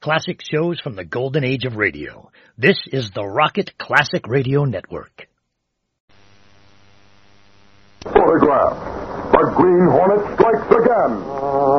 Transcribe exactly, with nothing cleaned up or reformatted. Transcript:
classic shows from the golden age of radio. This is the Rocket Classic Radio Network. Photograph. The Green Hornet strikes again.